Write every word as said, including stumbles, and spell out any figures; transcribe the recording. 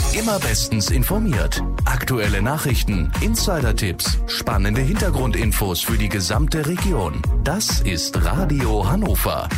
Immer bestens informiert. Aktuelle Nachrichten, Insider-Tipps, spannende Hintergrundinfos für die gesamte Region. Das ist Radio Hannover.